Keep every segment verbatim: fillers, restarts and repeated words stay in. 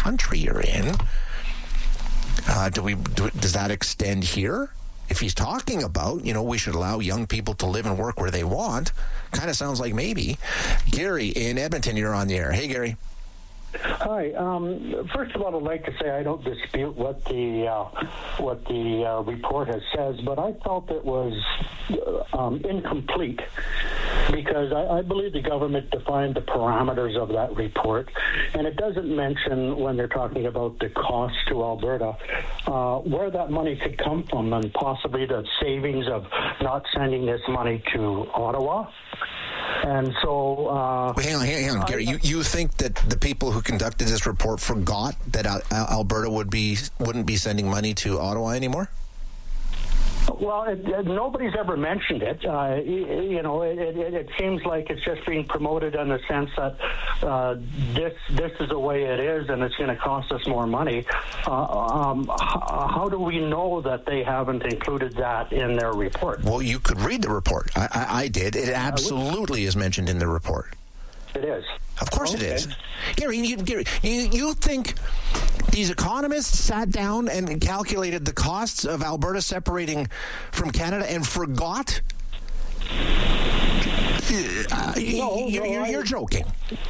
country you're in. Uh, do we? Do, does that extend here? If he's talking about, you know, we should allow young people to live and work where they want, kind of sounds like maybe. Gary in Edmonton, you're on the air. Hey, Gary. Hi. Um, first of all, I'd like to say I don't dispute what the uh, what the uh, report has says, but I felt it was uh, um, incomplete because I, I believe the government defined the parameters of that report, and it doesn't mention when they're talking about the cost to Alberta uh, where that money could come from, and possibly the savings of not sending this money to Ottawa. And so... Uh, Wait, hang on, hang on, Gary. You, you think that the people who conducted this report forgot that Al- Alberta would be, wouldn't be sending money to Ottawa anymore? Well, it, it, nobody's ever mentioned it. Uh, you, you know, it, it, it seems like it's just being promoted in the sense that uh, this this is the way it is, and it's going to cost us more money. Uh, um, how, how do we know that they haven't included that in their report? Well, you could read the report. I, I, I did. It absolutely is mentioned in the report. It is. Of course okay. it is. Gary, you, Gary you, you think these economists sat down and calculated the costs of Alberta separating from Canada and forgot? Uh, no, you, no, you're, you're joking.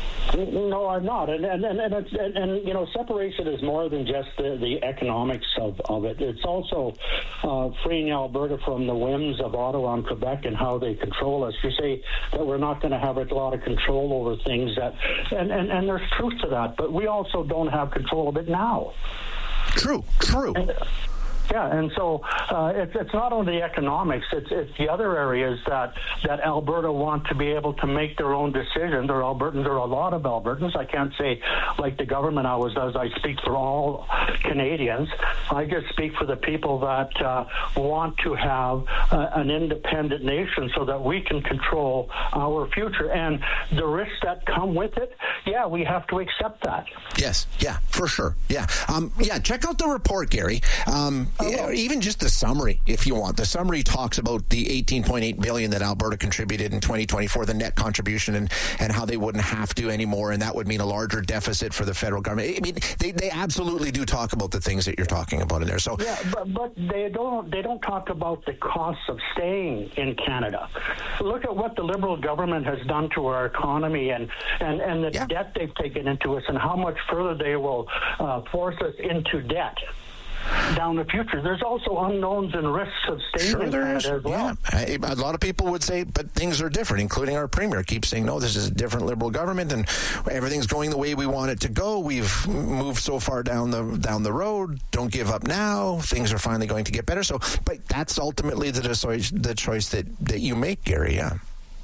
No, I'm not. And and and, and, it's, and, and you know, separation is more than just the, the economics of, of it. It's also uh, freeing Alberta from the whims of Ottawa and Quebec and how they control us. You say that we're not going to have a lot of control over things, that, and, and, and there's truth to that, but we also don't have control of it now. True, true. And, Yeah, and so uh, it's, it's not only the economics, it's it's the other areas that, that Alberta want to be able to make their own decisions. There are Albertans, there are a lot of Albertans. I can't say like the government always does, I speak for all Canadians. I just speak for the people that uh, want to have uh, an independent nation so that we can control our future. And the risks that come with it, yeah, we have to accept that. Yes, yeah, for sure. Yeah, um, yeah. Check out the report, Gary. Um, Yeah, even just the summary, if you want. The summary talks about the eighteen point eight billion dollars that Alberta contributed in twenty twenty-four, the net contribution, and, and how they wouldn't have to anymore, and that would mean a larger deficit for the federal government. I mean, they, they absolutely do talk about the things that you're talking about in there. So yeah, but, but they don't they don't talk about the costs of staying in Canada. Look at what the Liberal government has done to our economy, and, and, and the yeah. debt they've taken into us, and how much further they will uh, force us into debt down the future. There's also unknowns and risks of staying sure in there Canada is. as well. Yeah. I, a lot of people would say, but things are different, including our premier keeps saying, no, this is a different Liberal government, and everything's going the way we want it to go. We've moved so far down the down the road. Don't give up now. Things are finally going to get better. So, but that's ultimately the choice, the choice that, that you make, Gary. Yeah.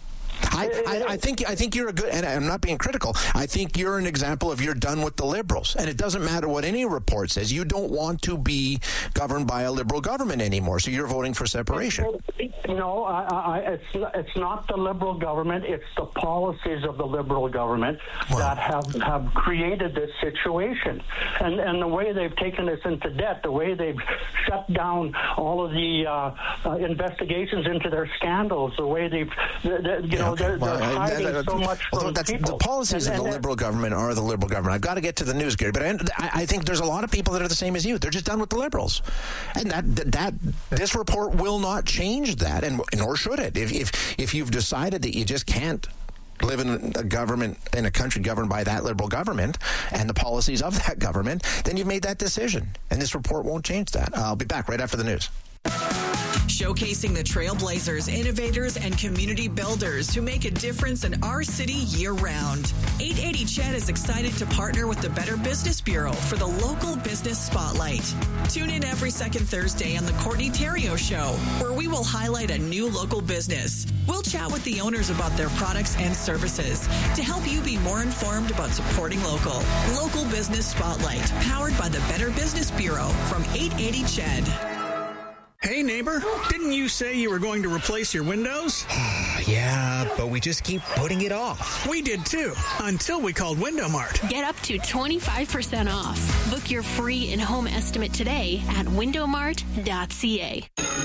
I, I, I think I think you're a good, and I'm not being critical, I think you're an example of you're done with the Liberals. And it doesn't matter what any report says. You don't want to be governed by a Liberal government anymore, so you're voting for separation. No, I, I, it's, it's not the Liberal government. It's the policies of the Liberal government well, that have, have created this situation. And, and the way they've taken us into debt, the way they've shut down all of the uh, uh, investigations into their scandals, the way they've, the, the, you know, okay. they're, well, they're hiding I, I, so much from that's, people. The policies and, of the and, Liberal government are the Liberal government. I've got to get to the news, Gary, but I, I think there's a lot of people that are the same as you. They're just done with the Liberals. And that that, that this report will not change that, and nor should it. If, if, if you've decided that you just can't live in a government, in a country governed by that Liberal government and the policies of that government, then you've made that decision. And this report won't change that. I'll be back right after the news. Showcasing the trailblazers, innovators, and community builders who make a difference in our city year-round. eight eighty C H E D is excited to partner with the Better Business Bureau for the Local Business Spotlight. Tune in every second Thursday on the Courtney Theriault Show, where we will highlight a new local business. We'll chat with the owners about their products and services to help you be more informed about supporting local. Local Business Spotlight, powered by the Better Business Bureau from eight eighty C H E D. Hey, neighbor, didn't you say you were going to replace your windows? Yeah, but we just keep putting it off. We did too, until we called Window Mart. Get up to twenty-five percent off. Book your free in-home estimate today at window mart dot c a.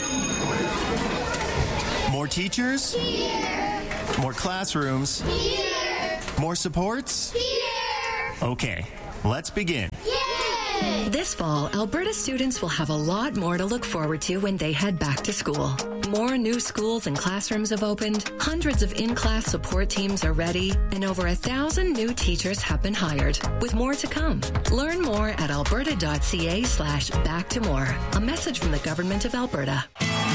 More teachers? Here. More classrooms? Here. More supports? Here. Okay. Let's begin. This fall, Alberta students will have a lot more to look forward to when they head back to school. More new schools and classrooms have opened, hundreds of in-class support teams are ready, and over a thousand new teachers have been hired, with more to come. Learn more at alberta.ca slash back to more. A message from the Government of Alberta.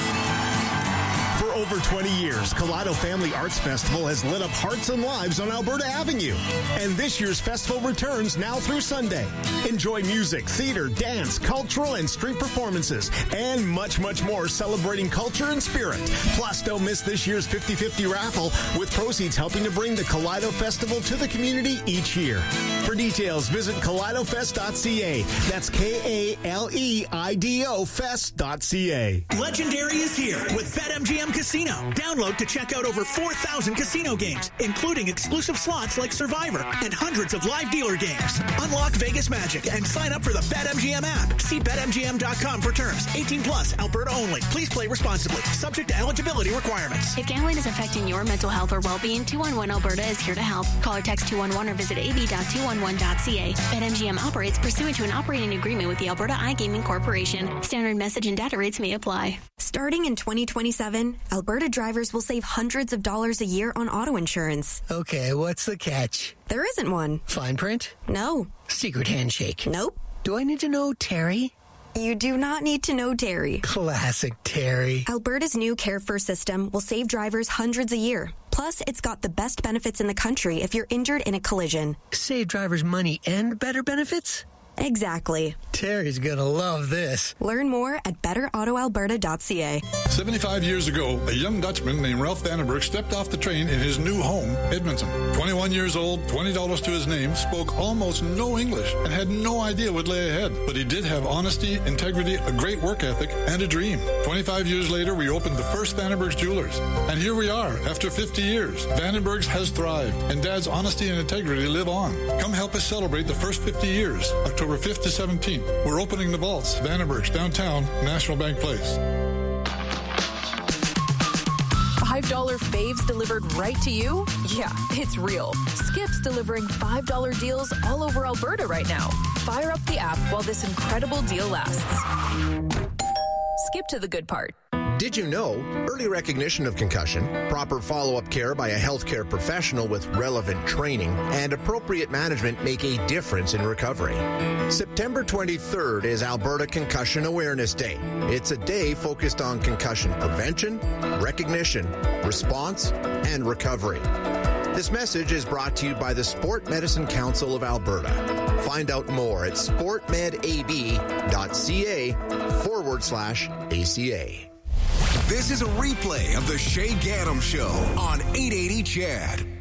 For over twenty years, Kaleido Family Arts Festival has lit up hearts and lives on Alberta Avenue. And this year's festival returns now through Sunday. Enjoy music, theater, dance, cultural and street performances, and much, much more celebrating culture and spirit. Plus, don't miss this year's fifty-fifty raffle, with proceeds helping to bring the Kaleido Festival to the community each year. For details, visit kaleido fest dot c a. That's K A L E I D O fest dot c a. Legendary is here with BetMGM Casino. Download to check out over four thousand casino games, including exclusive slots like Survivor and hundreds of live dealer games. Unlock Vegas magic and sign up for the BetMGM app. See bet M G M dot com for terms. eighteen plus, Alberta only. Please play responsibly. Subject to eligibility requirements. If gambling is affecting your mental health or well-being, two one one Alberta is here to help. Call or text two one one or visit a b dot two one one dot c a. BetMGM operates pursuant to an operating agreement with the Alberta iGaming Corporation. Standard message and data rates may apply. Starting in twenty twenty-seven, Alberta drivers will save hundreds of dollars a year on auto insurance. Okay, what's the catch? There isn't one. Fine print? No. Secret handshake? Nope. Do I need to know Terry? You do not need to know Terry. Classic Terry. Alberta's new Care First system will save drivers hundreds a year. Plus, it's got the best benefits in the country if you're injured in a collision. Save drivers money and better benefits? Exactly. Terry's gonna love this. Learn more at better auto alberta dot c a. seventy-five years ago, a young Dutchman named Ralph Vandenberg stepped off the train in his new home, Edmonton. twenty-one years old, twenty dollars to his name, spoke almost no English, and had no idea what lay ahead. But he did have honesty, integrity, a great work ethic, and a dream. twenty-five years later, we opened the first Vandenberg's Jewelers. And here we are, after fifty years. Vandenberg's has thrived, and Dad's honesty and integrity live on. Come help us celebrate the first fifty years, October fifth to seventeenth. We're opening the vaults, Vandenberg's, downtown, National Bank Place. five dollar faves delivered right to you? Yeah, it's real. Skip's delivering five dollar deals all over Alberta right now. Fire up the app while this incredible deal lasts. Skip to the good part. Did you know early recognition of concussion, proper follow-up care by a healthcare professional with relevant training, and appropriate management make a difference in recovery? September twenty-third is Alberta Concussion Awareness Day. It's a day focused on concussion prevention, recognition, response, and recovery. This message is brought to you by the Sport Medicine Council of Alberta. Find out more at sportmedab.ca forward slash ACA. This is a replay of the Shay Gaddam Show on eight eighty C H A D.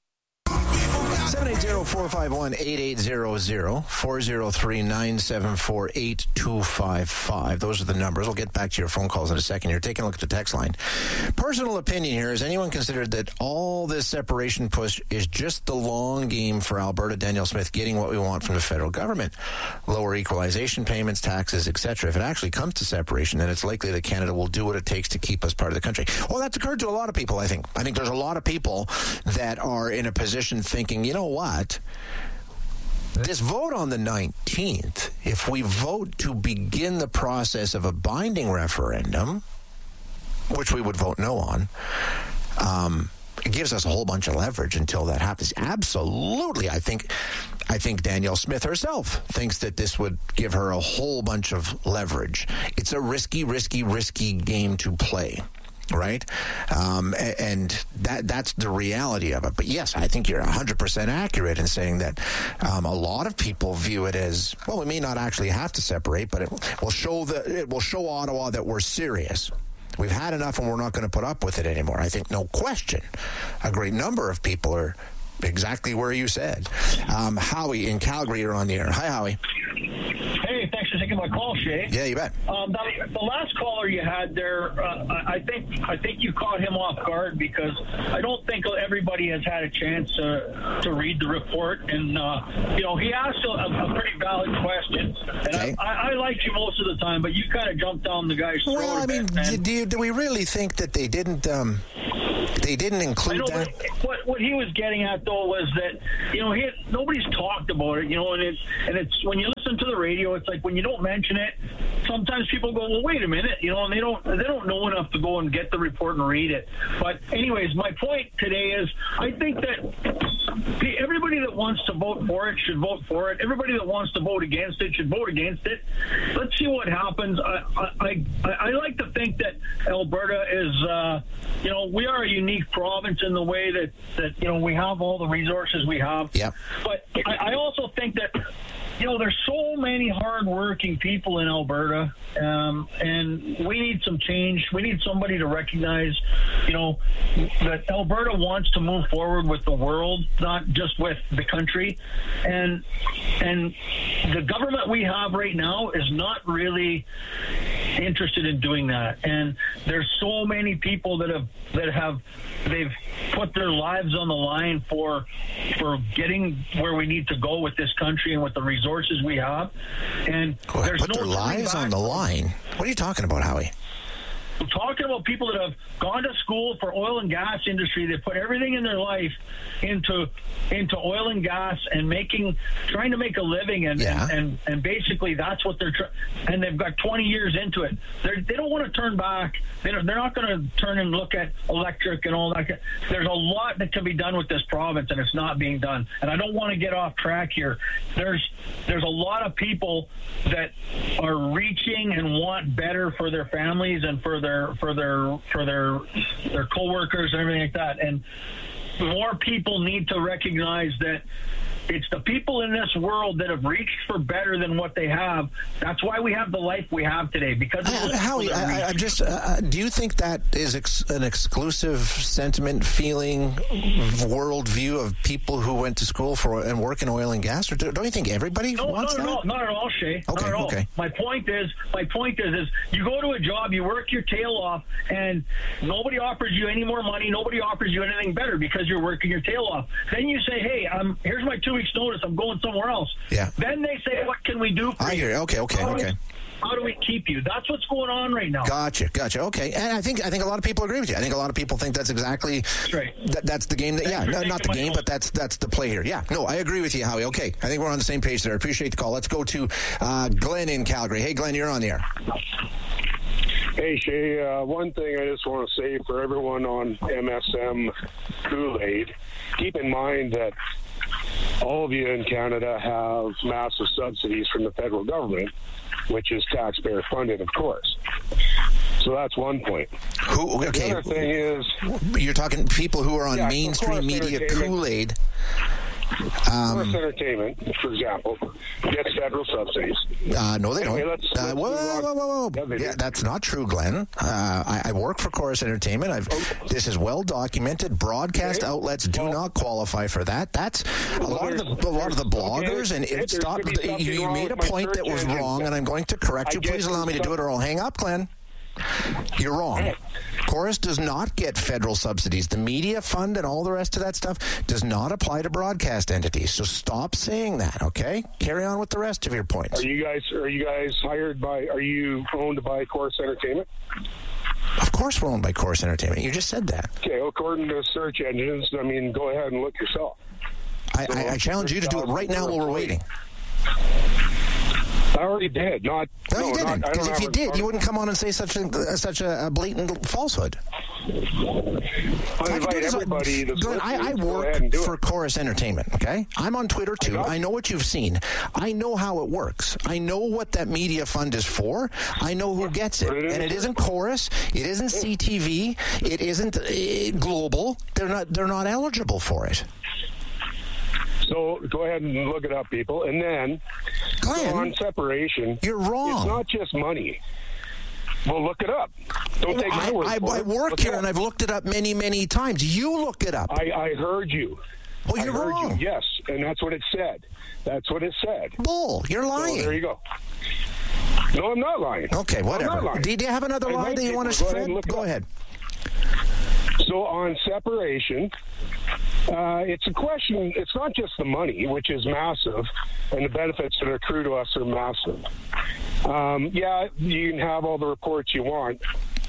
seven eight zero, four five one, eight eight zero zero, four zero three, nine seven four, eight two five five. Those are the numbers. We'll get back to your phone calls in a second. You're taking a look at the text line. Personal opinion here. Has anyone considered that all this separation push is just the long game for Alberta, Danielle Smith, getting what we want from the federal government? Lower equalization payments, taxes, et cetera. If it actually comes to separation, then it's likely that Canada will do what it takes to keep us part of the country. Well, that's occurred to a lot of people, I think. I think there's a lot of people that are in a position thinking, you know what? This vote on the nineteenth, if we vote to begin the process of a binding referendum, which we would vote no on, um, it gives us a whole bunch of leverage until that happens. Absolutely. I think I think Danielle Smith herself thinks that this would give her a whole bunch of leverage. It's a risky, risky, risky game to play. Right? Um, and that that's the reality of it. But yes, I think you're one hundred percent accurate in saying that um, a lot of people view it as, well, we may not actually have to separate, but it will show the, it will show Ottawa that we're serious. We've had enough and we're not going to put up with it anymore. I think, no question, a great number of people are exactly where you said. Um, Howie in Calgary, you're on the air. Hi, Howie. Hey, thanks for taking my call, Shay. Yeah, you bet. Um, the, the last caller you had there, uh, I think I think you caught him off guard because I don't think everybody has had a chance uh, to read the report. And, uh, you know, he asked a, a pretty valid question. And okay. I, I, I liked you most of the time, but you kind of jumped down the guy's throat. Well, I mean, and, do, you, do we really think that they didn't... Um They didn't include know, that. What what he was getting at though was that you know he had, nobody's talked about it. You know, and it's and it's when you listen to the radio, it's like when you don't mention it, sometimes people go, well, wait a minute, you know, and they don't they don't know enough to go and get the report and read it. But anyways, my point today is I think that everybody that wants to vote for it should vote for it. Everybody that wants to vote against it should vote against it. Let's see what happens. I I, I, I like to think that Alberta is, uh, you know, we are a unique province in the way that, that you know, we have all the resources we have. Yeah. But I, I also think that, you know, there's so many hardworking people in Alberta, um, and we need some change. We need somebody to recognize, you know, that Alberta wants to move forward with the world, not just with the country. And and the government we have right now is not really interested in doing that. And there's so many people that have that have they've put their lives on the line for for getting where we need to go with this country and with the resources we have. And oh, there's put no their lives on the line. What are you talking about, Howie? I'm talking about people that have gone to school for oil and gas industry. They put everything in their life into into oil and gas and making, trying to make a living, and yeah. and, and, and basically that's what they're trying. And they've got twenty years into it. They're, they don't want to turn back. They don't, they're not going to turn and look at electric and all that. There's a lot that can be done with this province, and it's not being done. And I don't want to get off track here. There's there's a lot of people that are reaching and want better for their families and for their Their, for their for their their coworkers and everything like that, and more people need to recognize that it's the people in this world that have reached for better than what they have. That's why we have the life we have today. Because of uh, Howie, I, I'm just. Uh, do you think that is ex- an exclusive sentiment, feeling, worldview of people who went to school for and work in oil and gas, or do, don't you think everybody no, wants not that? At all, not at all, Shay. Okay, not at all. okay. My point is, my point is, is you go to a job, you work your tail off, and nobody offers you any more money. Nobody offers you anything better because you're working your tail off. Then you say, hey, um, here's my two weeks notice, I'm going somewhere else. Yeah. Then they say, what can we do for I you? hear you. Okay, okay, how okay. Do we, how do we keep you? That's what's going on right now. Gotcha, gotcha. Okay, and I think I think a lot of people agree with you. I think a lot of people think that's exactly that's right. That, that's the game. That yeah, no, not the game, but that's that's the play here. Yeah, no, I agree with you, Howie. Okay, I think we're on the same page there. I appreciate the call. Let's go to uh, Glenn in Calgary. Hey, Glenn, you're on the air. Hey, Shay, uh, one thing I just want to say for everyone on M S M Kool-Aid, keep in mind that all of you in Canada have massive subsidies from the federal government, which is taxpayer funded, of course. So that's one point. Who? Okay. The other thing is, you're talking people who are on yeah, mainstream media Kool-Aid. Um, Course Entertainment, for example, gets federal subsidies. Uh, no, they anyway, don't. Let's, uh, let's whoa, whoa, whoa, whoa, whoa. Yeah, yeah, that's not true, Glenn. Uh, I, I work for Chorus Entertainment. I've, okay. This is well documented. Broadcast okay. outlets do well, not qualify for that. That's a well, lot of the a lot of the bloggers. Okay. And it, stop. You, you made a point that was wrong, and I'm going to correct you. Please allow me to do it, or I'll hang up, Glenn. You're wrong. Chorus does not get federal subsidies. The media fund and all the rest of that stuff does not apply to broadcast entities. So stop saying that, okay? Carry on with the rest of your points. Are you guys are you guys hired by are you owned by Chorus Entertainment? Of course we're owned by Chorus Entertainment. You just said that. Okay, well, according to search engines, I mean, go ahead and look yourself. I, so I, I challenge you to do it right now while we're waiting. I already did. Not no, no you didn't. Because if you did, start. you wouldn't come on and say such a uh, such a blatant falsehood. I invite everybody. That's Good. I, I work for it. Chorus Entertainment. Okay, I'm on Twitter too. I, I know what you've seen. I know how it works. I know what that media fund is for. I know who gets it, it and it isn't Chorus. It isn't C T V. It isn't uh, Global. They're not. They're not eligible for it. So go ahead and look it up, people. And then Glenn, on separation, you're wrong. It's not just money. Well, look it up. Don't take my I, word I, for I it. work look here, and I've looked it up many, many times. You look it up. I, I heard you. Well, you're I heard wrong. You. Yes, and that's what it said. That's what it said. Bull. You're lying. So there you go. No, I'm not lying. Okay, whatever. Lying. Do you have another lie that you want to spread? Go, go ahead. So on separation, uh, it's a question, it's not just the money, which is massive, and the benefits that accrue to us are massive. Um, yeah, you can have all the reports you want,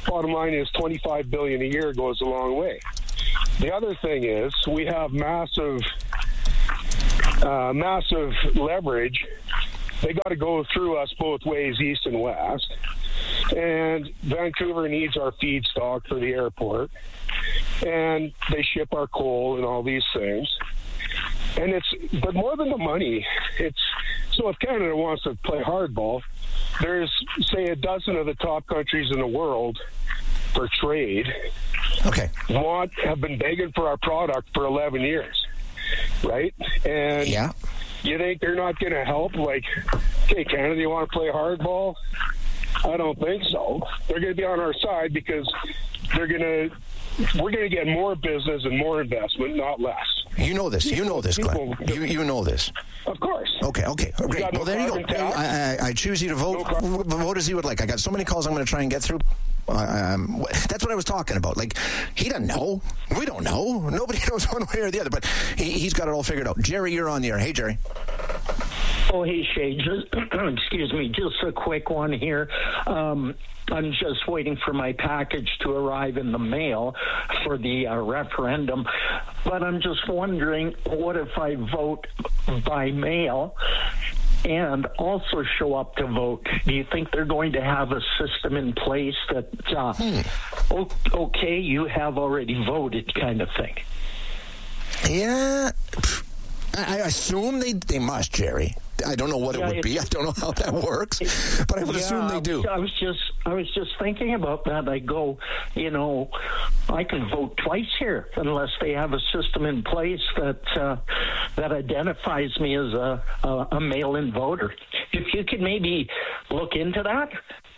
bottom line is twenty-five billion dollars a year goes a long way. The other thing is we have massive, uh, massive leverage. They got to go through us both ways, east and west. And Vancouver needs our feedstock for the airport. And they ship our coal and all these things. And it's, but more than the money, it's, so if Canada wants to play hardball, there's, say, a dozen of the top countries in the world for trade. Okay. Want, have been begging for our product for eleven years, right? And yeah. You think they're not going to help? Like, okay, Canada, you want to play hardball? I don't think so. They're going to be on our side because they're going to, we're going to get more business and more investment, not less. You know this. You know this, Glenn. You, you know this. Of course. Okay, okay. Great. Well, no there you go. I, I, I choose you to vote. No vote as you would like. I got so many calls I'm going to try and get through. Uh, um, that's what I was talking about. Like, he doesn't know. We don't know. Nobody knows one way or the other, but he, he's got it all figured out. Jerry, you're on the air. Hey, Jerry. Oh, hey, Shay. Just, excuse me, just a quick one here. Um, I'm just waiting for my package to arrive in the mail for the uh, referendum. But I'm just wondering, what if I vote by mail and also show up to vote? Do you think they're going to have a system in place that, uh, hmm. okay, you have already voted kind of thing? Yeah. I assume they they must, Jerry. I don't know what it yeah, would be. I don't know how that works, but I would yeah, assume they do. I was just I was just thinking about that. I go, you know, I can vote twice here unless they have a system in place that uh, that identifies me as a, a, a mail-in voter. If you could maybe look into that.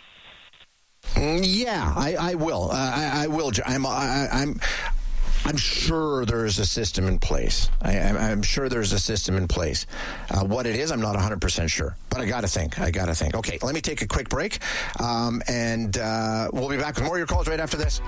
Yeah, I, I will. Uh, I, I will. I'm. I, I'm. I'm sure there is a system in place. I, I'm sure there's a system in place. Uh, what it is, I'm not one hundred percent sure. But I got to think. I got to think. Okay, let me take a quick break. Um, and uh, we'll be back with more of your calls right after this.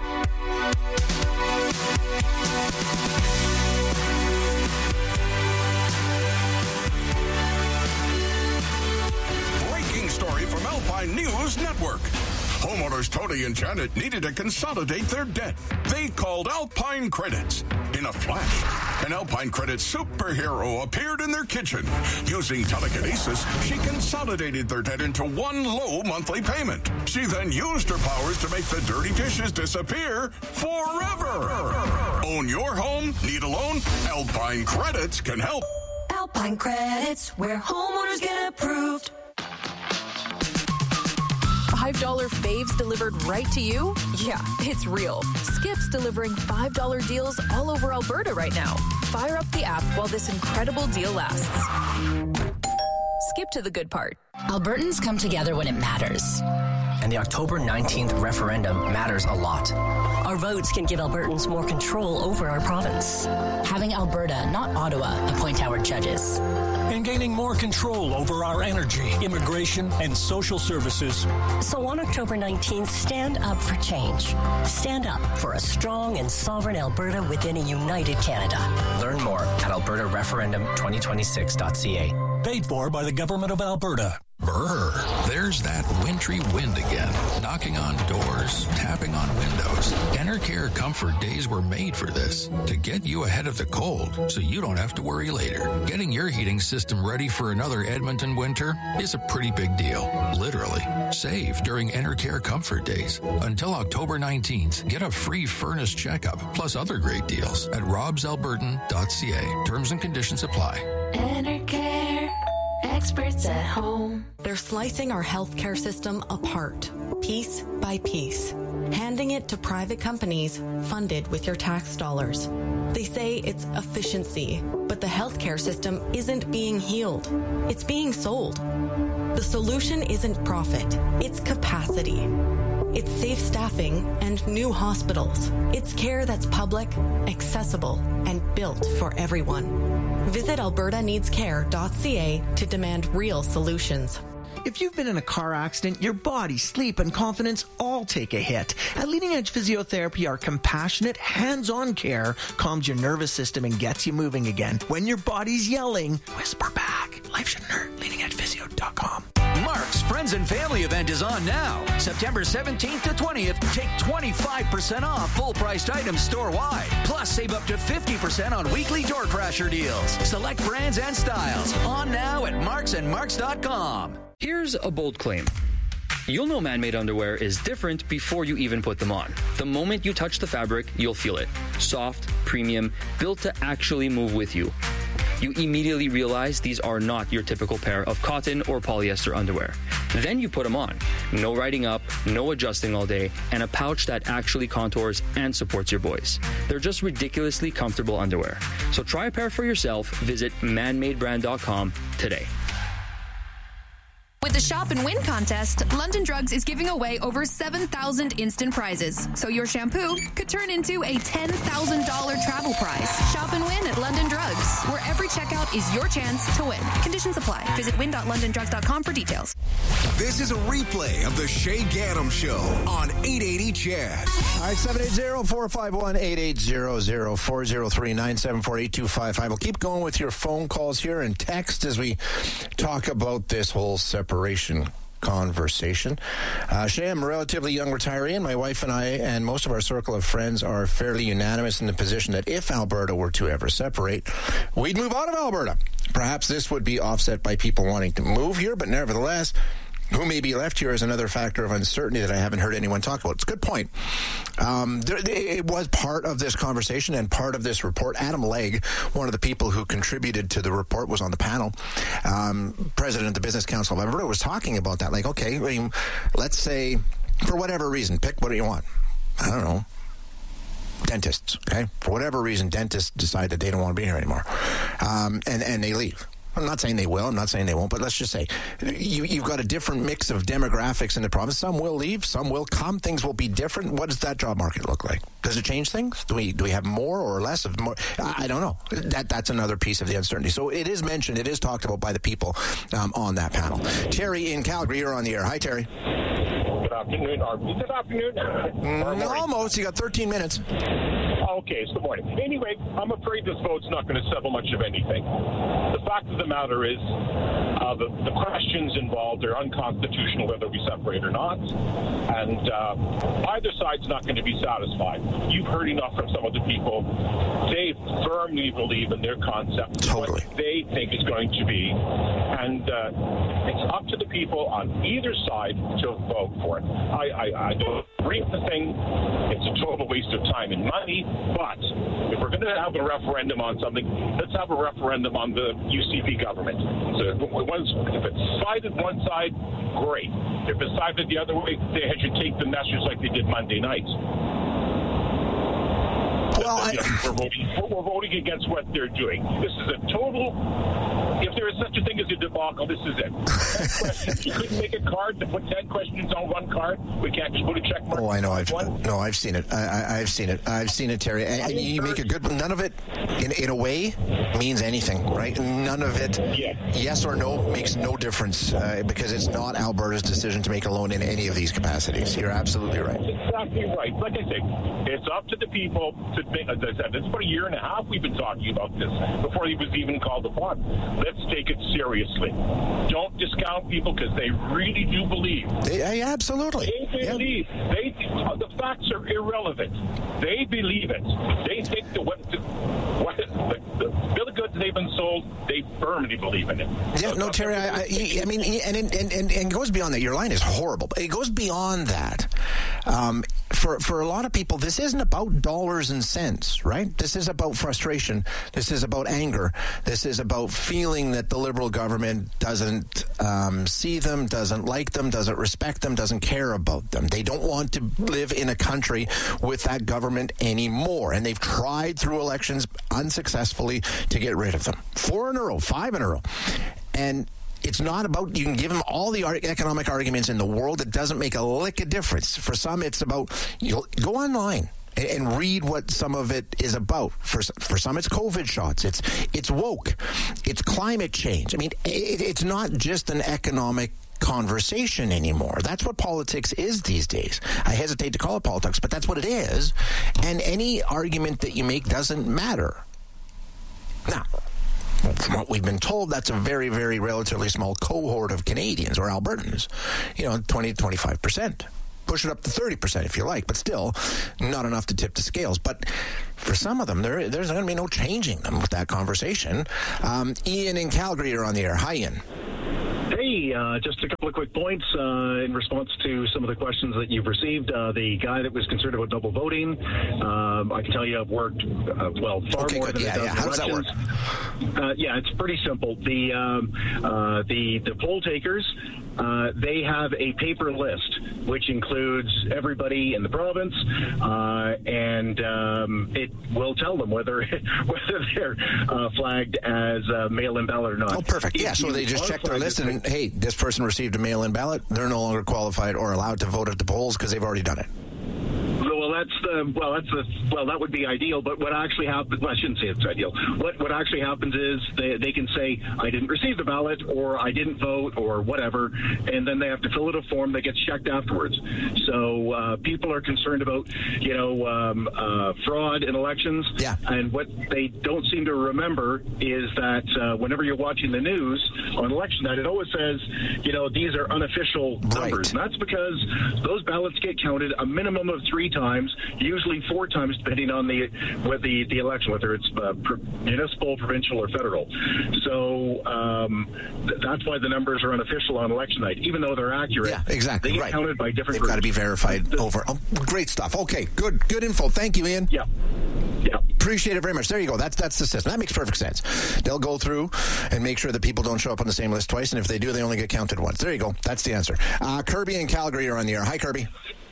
Breaking story from Alpine News Network. Homeowners Tony and Janet needed to consolidate their debt. They called Alpine Credits. In a flash, an Alpine Credits superhero appeared in their kitchen. Using telekinesis, she consolidated their debt into one low monthly payment. She then used her powers to make the dirty dishes disappear forever. Own your home? Need a loan? Alpine Credits can help. Alpine Credits, where homeowners get approved. five dollar faves delivered right to you? Yeah, it's real. Skip's delivering five dollar deals all over Alberta right now. Fire up the app while this incredible deal lasts. Skip to the good part. Albertans come together when it matters. And the October nineteenth referendum matters a lot. Our votes can give Albertans more control over our province. Having Alberta, not Ottawa, appoint our judges. And gaining more control over our energy, immigration, and social services. So on October nineteenth, stand up for change. Stand up for a strong and sovereign Alberta within a united Canada. Learn more at alberta referendum twenty twenty-six dot c a. Paid for by the Government of Alberta. Brr, there's that wintry wind again, knocking on doors, tapping on windows. Enercare Comfort Days were made for this, to get you ahead of the cold, so you don't have to worry later. Getting your heating system ready for another Edmonton winter is a pretty big deal, literally. Save during Enercare Comfort Days. Until October nineteenth, get a free furnace checkup, plus other great deals at robs albertan dot c a. Terms and conditions apply. Enercare. Experts at home. They're slicing our healthcare system apart, piece by piece, handing it to private companies funded with your tax dollars. They say it's efficiency, but the healthcare system isn't being healed. It's being sold. The solution isn't profit, it's capacity. It's safe staffing and new hospitals. It's care that's public, accessible, and built for everyone. Visit alberta needs care dot c a to demand real solutions. If you've been in a car accident, your body, sleep, and confidence all take a hit. At Leading Edge Physiotherapy, our compassionate, hands-on care calms your nervous system and gets you moving again. When your body's yelling, whisper back. Life shouldn't hurt. leading edge physio dot com. Mark's Friends Friends and Family event is on now. September seventeenth to twentieth, take twenty-five percent off full-priced items store-wide. Plus, save up to fifty percent on weekly door crasher deals. Select brands and styles. On now at marks and marks dot com. Here's a bold claim. You'll know man-made underwear is different before you even put them on. The moment you touch the fabric, you'll feel it. Soft, premium, built to actually move with you. You immediately realize these are not your typical pair of cotton or polyester underwear. Then you put them on. No riding up, no adjusting all day, and a pouch that actually contours and supports your boys. They're just ridiculously comfortable underwear. So try a pair for yourself. Visit man made brand dot com today. With the Shop and Win contest, London Drugs is giving away over seven thousand instant prizes. So your shampoo could turn into a ten thousand dollars travel prize. Shop and win at London Drugs, where every checkout is your chance to win. Conditions apply. Visit win dot london drugs dot com for details. This is a replay of the Shay Gaddam Show on eight eighty C H A D. All right, seven eight zero, four five one, eight eight zero zero, four zero three, nine seven four, eight two five five. We'll keep going with your phone calls here and text as we talk about this whole separation conversation. Uh, Shay, I'm a relatively young retiree, and my wife and I and most of our circle of friends are fairly unanimous in the position that if Alberta were to ever separate, we'd move out of Alberta. Perhaps this would be offset by people wanting to move here, but nevertheless, who may be left here is another factor of uncertainty that I haven't heard anyone talk about. It's a good point. Um, there, it was part of this conversation and part of this report. Adam Legg, one of the people who contributed to the report, was on the panel. Um, president of the Business Council of Alberta was talking about that. Like, okay, I mean, let's say, for whatever reason, pick what do you want? I don't know. Dentists, okay? For whatever reason, dentists decide that they don't want to be here anymore. Um, and, and they leave. I'm not saying they will. I'm not saying they won't. But let's just say you, you've got a different mix of demographics in the province. Some will leave. Some will come. Things will be different. What does that job market look like? Does it change things? Do we do we have more or less of more? I, I don't know. That That's another piece of the uncertainty. So it is mentioned. It is talked about by the people um, on that panel. Terry in Calgary, you're on the air. Hi, Terry. Good afternoon. Or good afternoon. Mm, almost. You got thirteen minutes. Okay, it's good morning. Anyway, I'm afraid this vote's not going to settle much of anything. The fact of the matter is, uh, the, the questions involved are unconstitutional whether we separate or not, and uh, either side's not going to be satisfied. You've heard enough from some of the people. They firmly believe in their concept, totally. What they think is going to be, and uh, it's up to the people on either side to vote for it. I, I, I don't agree with the thing. It's a total waste of time and money. But if we're going to have a referendum on something, let's have a referendum on the U C P government. So if it's sided one side, great. If it's sided the other way, they should take the message like they did Monday night. Well, I... we're, voting, we're voting against what they're doing. This is a total... If there is such a thing as a debacle, this is it. ten questions. You couldn't make a card to put ten questions on one card. We can't just put a check mark. Oh, I know. I've one. no, I've seen it. I, I, I've seen it. I've seen it, Terry. And, and you make a good. None of it, in in a way, means anything, right? None of it, yeah. yes or no, makes no difference uh, because it's not Alberta's decision to make alone in any of these capacities. You're absolutely right. That's exactly right. Like I say, it's up to the people to make. As I said, it's about a year and a half we've been talking about this before he was even called upon. Let's take it seriously. Don't discount people because they really do believe. They, absolutely. They believe. Yeah. They uh, the facts are irrelevant. They believe it. They think that what the, what the, the bill of goods they've been sold, they firmly believe in it. Yeah, so no, Terry. I, I, I mean, and and and and it goes beyond that. Your line is horrible. It goes beyond that. Um, for for a lot of people, this isn't about dollars and cents, right? This is about frustration. This is about anger. This is about feeling that the Liberal government doesn't um, see them, doesn't like them, doesn't respect them, doesn't care about them. They don't want to live in a country with that government anymore. And they've tried through elections unsuccessfully to get rid of them. Four in a row, five in a row. And it's not about, you can give them all the economic arguments in the world. It doesn't make a lick of difference. For some, it's about, you'll go online and read what some of it is about. For for some, it's COVID shots. It's it's woke. It's climate change. I mean, it, it's not just an economic conversation anymore. That's what politics is these days. I hesitate to call it politics, but that's what it is. And any argument that you make doesn't matter. Now, from what we've been told, that's a very, very relatively small cohort of Canadians or Albertans. You know, twenty to twenty-five percent. Push it up to thirty percent if you like, but still not enough to tip the scales. But for some of them, there, there's going to be no changing them with that conversation. Um, Ian in Calgary, you're on the air. Hi, Ian. Hey, uh, just a couple of quick points uh, in response to some of the questions that you've received. Uh, the guy that was concerned about double voting, um, I can tell you I've worked, uh, well, far okay, more good. than yeah, a dozen yeah. How does elections. that work? Uh, yeah, it's pretty simple. The um, uh, the the poll takers, uh, they have a paper list which includes everybody in the province, uh, and um, it will tell them whether whether they're uh, flagged as a mail-in ballot or not. Oh, perfect. Yeah, so they just check their list and, hey, this person received a mail-in ballot. They're no longer qualified or allowed to vote at the polls because they've already done it. Well, that's the well, that's the well, that would be ideal. But what actually happens? Well, I shouldn't say it's ideal. What what actually happens is they they can say I didn't receive the ballot or I didn't vote or whatever, and then they have to fill out a form that gets checked afterwards. So uh, people are concerned about you know um, uh, fraud in elections. Yeah. And what they don't seem to remember is that uh, whenever you're watching the news on election night, it always says you know these are unofficial numbers, right. and that's because those ballots get counted a minimum of three times. Usually four times, depending on the whether the, the election, whether it's uh, pr- municipal, provincial, or federal. So um, th- that's why the numbers are unofficial on election night, even though they're accurate. Yeah, exactly. They get right. counted by different. They've got to be verified over. Oh, great stuff. Okay, good, good info. Thank you, Ian. Yeah. Yeah. Appreciate it very much. There you go. That's that's the system. That makes perfect sense. They'll go through and make sure that people don't show up on the same list twice, and if they do, they only get counted once. There you go. That's the answer. Uh, Kirby in Calgary are on the air. Hi, Kirby.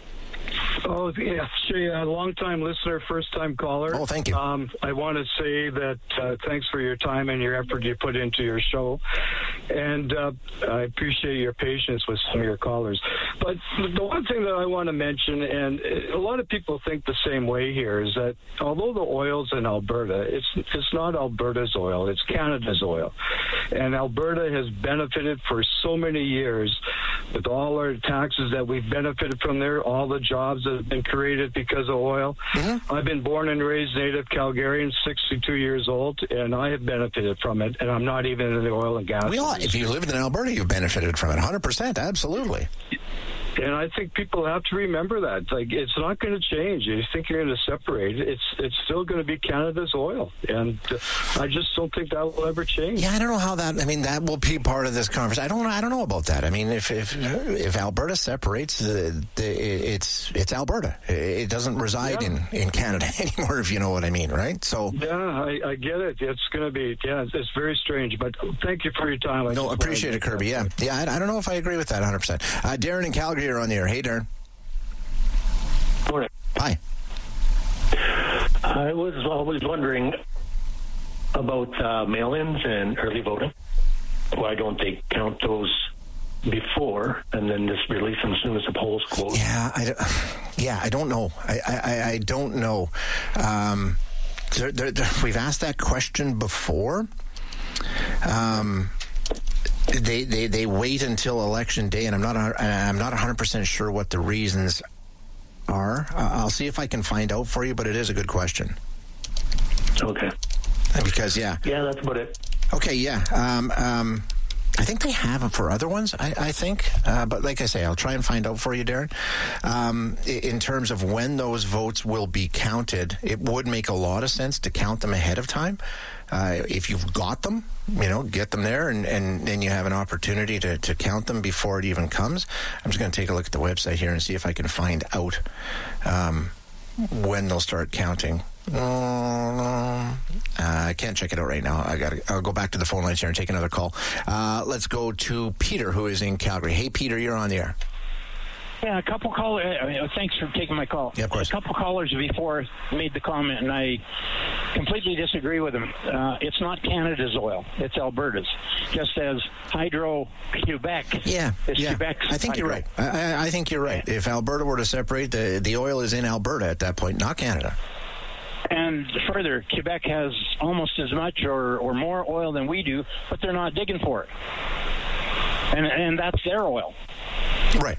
Oh, yeah, Shay, a long-time listener, first-time caller. Oh, thank you. Um, I want to say that uh, thanks for your time and your effort you put into your show. And uh, I appreciate your patience with some of your callers. But the one thing that I want to mention, and a lot of people think the same way here, is that although the oil's in Alberta, it's, it's not Alberta's oil, it's Canada's oil. And Alberta has benefited for so many years with all our taxes that we've benefited from there, all the jobs that have been created because of oil. Mm-hmm. I've been born and raised native Calgarian, sixty-two years old, and I have benefited from it, and I'm not even in the oil and gas. We all, if you lived in Alberta, you've benefited from it, one hundred percent, absolutely. And I think people have to remember that. Like, it's not going to change. You think you're going to separate it. It's it's still going to be Canada's oil. And uh, I just don't think that will ever change. Yeah, I don't know how that, I mean, that will be part of this conversation. I don't I don't know about that. I mean, if if, if Alberta separates, the, the, it's it's Alberta. It doesn't reside yeah. in, in Canada anymore, if you know what I mean, right? So yeah, I, I get it. It's going to be, yeah, it's, it's very strange. But thank you for your time. I no, appreciate it, Kirby. Yeah, yeah. I, I don't know if I agree with that one hundred percent. Uh, Darren in Calgary, you're on the air. Hey, Darren. Morning. Hi. I was always wondering about uh, mail-ins and early voting. Why don't they count those before and then just release them as soon as the polls close? Yeah, I, yeah, I don't know. I, I, I don't know. Um, they're, they're, they're, we've asked that question before. Um, they, they they wait until election day, and I'm not I'm not one hundred percent sure what the reasons are. Uh, I'll see if I can find out for you, but it is a good question. Okay. Because yeah. Yeah, that's about it. Okay, yeah. Um, um, I think they have them for other ones, I, I think. Uh, but like I say, I'll try and find out for you, Darren. Um, in terms of when those votes will be counted, it would make a lot of sense to count them ahead of time. Uh, if you've got them, you know, get them there, and, and then you have an opportunity to, to count them before it even comes. I'm just going to take a look at the website here and see if I can find out um, when they'll start counting. Uh, I can't check it out right now. I got. I'll go back to the phone lines here and take another call. Uh, let's go to Peter, who is in Calgary. Hey, Peter, you're on the air. Yeah, a couple callers. Uh, thanks for taking my call. Yeah, of course. A couple callers before made the comment, and I completely disagree with them. Uh, it's not Canada's oil; it's Alberta's. Just as Hydro Quebec. Yeah, is yeah. Quebec's I think hydro. you're right. I, I think you're right. If Alberta were to separate, the the oil is in Alberta at that point, not Canada. And further, Quebec has almost as much or, or more oil than we do, but they're not digging for it. And and that's their oil. Right.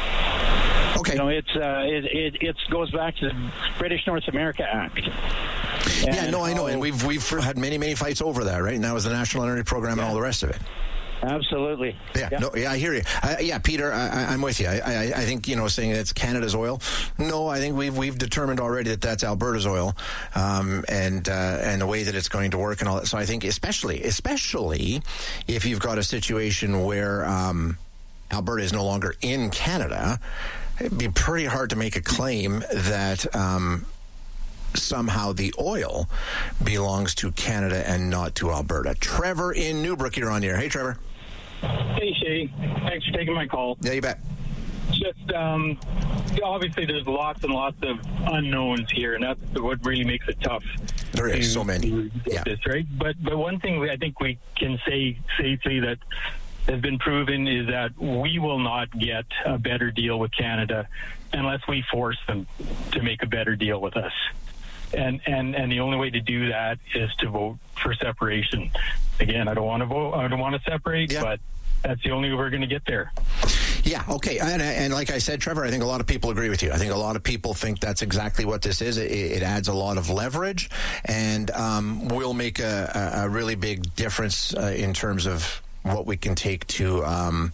Okay. You know, it's uh, it, it it goes back to the British North America Act. And yeah, no, I know, and we've we've had many many fights over that, right? And that was the National Energy Program yeah. and all the rest of it. Absolutely. Yeah, yeah. No, yeah, I hear you. Uh, yeah, Peter, I, I'm with you. I, I, I think, you know, saying it's Canada's oil. No, I think we've we've determined already that that's Alberta's oil, um, and uh, and the way that it's going to work and all that. So I think, especially especially if you've got a situation where um, Alberta is no longer in Canada, it'd be pretty hard to make a claim that. Um, somehow the oil belongs to Canada and not to Alberta. Trevor in Newbrook, you're on the air. Hey, Trevor. Hey, Shay. Thanks for taking my call. Yeah, you bet. Just, um, obviously there's lots and lots of unknowns here, and that's what really makes it tough. There is to, so many. Yeah. This, right? But, but one thing we, I think we can say safely that has been proven is that we will not get a better deal with Canada unless we force them to make a better deal with us. And, and and the only way to do that is to vote for separation. Again, I don't want to vote. I don't want to separate, yeah. but that's the only way we're going to get there. Yeah, okay. And, and like I said, Trevor, I think a lot of people agree with you. I think a lot of people think that's exactly what this is. It, it adds a lot of leverage and um, will make a, a, a really big difference uh, in terms of what we can take to... Um,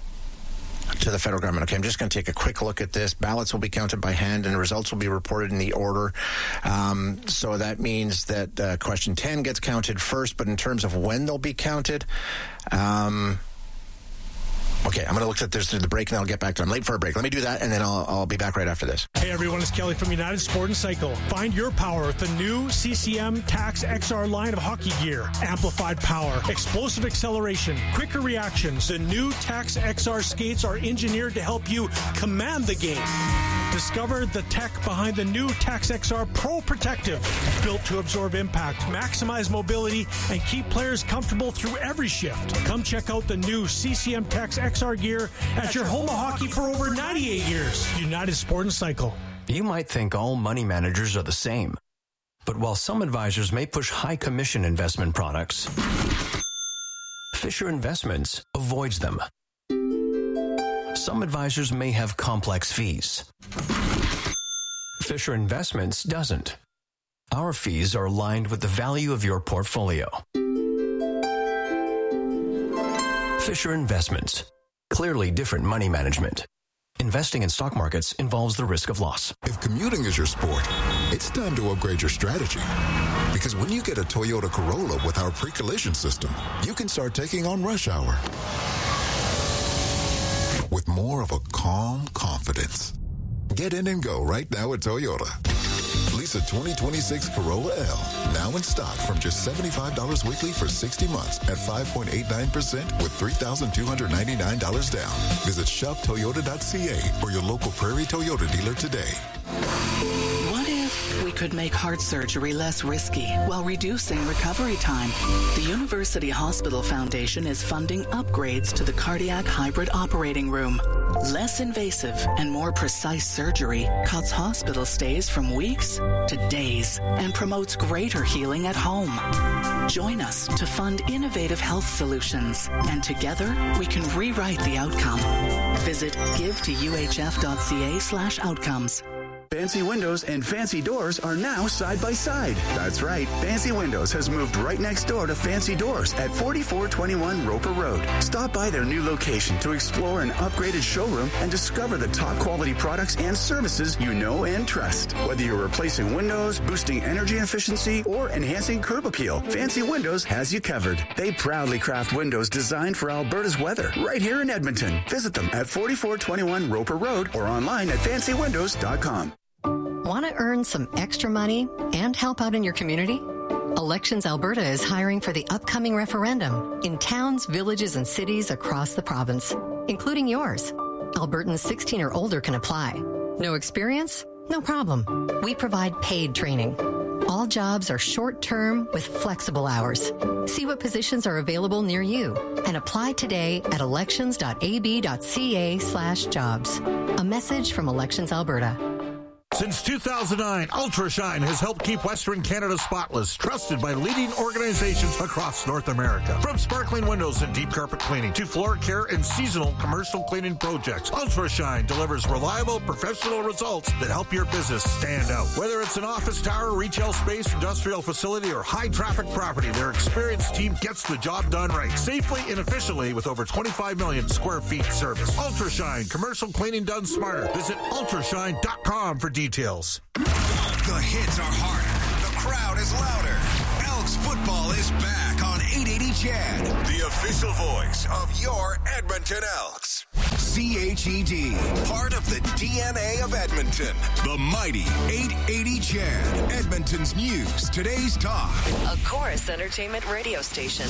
to the federal government. Okay, I'm just going to take a quick look at this. Ballots will be counted by hand and results will be reported in the order. Um, so that means that uh, question ten gets counted first, but in terms of when they'll be counted, um, okay, I'm going to look at this through the break and I'll get back to it. I'm late for a break. Let me do that and then I'll, I'll be back right after this. Hey everyone, it's Kelly from United Sport and Cycle. Find your power with the new C C M Tax X R line of hockey gear. Amplified power, explosive acceleration, quicker reactions. The new Tax X R skates are engineered to help you command the game. Discover the tech behind the new Tax X R Pro Protective, built to absorb impact, maximize mobility, and keep players comfortable through every shift. Come check out the new C C M Tax X R gear at your home of hockey for over ninety-eight years. United Sport and Cycle. You might think all money managers are the same, but while some advisors may push high commission investment products, Fisher Investments avoids them. Some advisors may have complex fees. Fisher Investments doesn't. Our fees are aligned with the value of your portfolio. Fisher Investments. Clearly different money management. Investing in stock markets involves the risk of loss. If commuting is your sport, it's time to upgrade your strategy. Because when you get a Toyota Corolla with our pre-collision system, you can start taking on rush hour with more of a calm confidence. Get in and go right now at Toyota. Lease a twenty twenty-six Corolla L, now in stock from just seventy-five dollars weekly for sixty months at five point eight nine percent with three thousand two hundred ninety-nine dollars down. Visit shop toyota dot c a or your local Prairie Toyota dealer today. What if we could make heart surgery less risky while reducing recovery time? The University Hospital Foundation is funding upgrades to the cardiac hybrid operating room. Less invasive and more precise surgery cuts hospital stays from weeks to days and promotes greater healing at home. Join us to fund innovative health solutions, and together we can rewrite the outcome. Visit give to u h f dot c a slash outcomes. Fancy Windows and Fancy Doors are now side by side. That's right. Fancy Windows has moved right next door to Fancy Doors at forty-four twenty-one Roper Road. Stop by their new location to explore an upgraded showroom and discover the top quality products and services you know and trust. Whether you're replacing windows, boosting energy efficiency, or enhancing curb appeal, Fancy Windows has you covered. They proudly craft windows designed for Alberta's weather right here in Edmonton. Visit them at forty-four twenty-one Roper Road or online at fancy windows dot com. Want to earn some extra money and help out in your community? Elections Alberta is hiring for the upcoming referendum in towns, villages, and cities across the province, including yours. Albertans sixteen or older can apply. No experience? No problem. We provide paid training. All jobs are short-term with flexible hours. See what positions are available near you and apply today at elections dot a b dot c a slash jobs. A message from Elections Alberta. Since two thousand nine, UltraShine has helped keep Western Canada spotless, trusted by leading organizations across North America. From sparkling windows and deep carpet cleaning to floor care and seasonal commercial cleaning projects, UltraShine delivers reliable, professional results that help your business stand out. Whether it's an office tower, retail space, industrial facility, or high-traffic property, their experienced team gets the job done right, safely and efficiently with over twenty-five million square feet service. UltraShine, commercial cleaning done smarter. Visit ultrashine dot com for details. The hits are harder. The crowd is louder. Elks football is back on eight eighty C H E D, the official voice of your Edmonton Elks. C H E D, part of the D N A of Edmonton. The mighty eight eighty C H E D, Edmonton's news, today's talk. A Chorus Entertainment radio station.